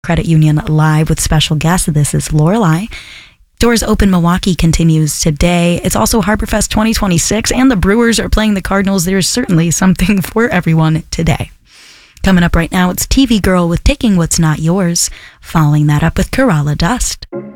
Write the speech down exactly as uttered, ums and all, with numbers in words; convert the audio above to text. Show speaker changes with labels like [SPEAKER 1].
[SPEAKER 1] Credit Union live with special guests. This is Lorelei. Doors Open Milwaukee continues today. It's also HarborFest twenty twenty-six, and the Brewers are playing the Cardinals. There's certainly something for everyone today. Coming up right now, it's T V Girl with Taking What's Not Yours, following that up with Kerala Dust.